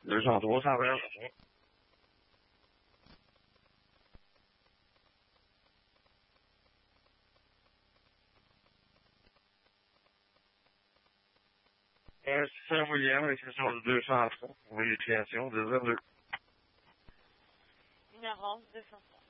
203, ça va. Saint-William, expression de 203, vérification, 202. Numéro 203.